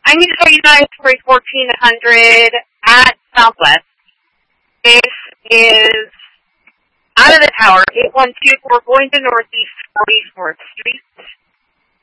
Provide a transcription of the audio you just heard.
I need to show you guys for 1400 at Southwest. This is out of the tower, 8124, going to Northeast 44th Street.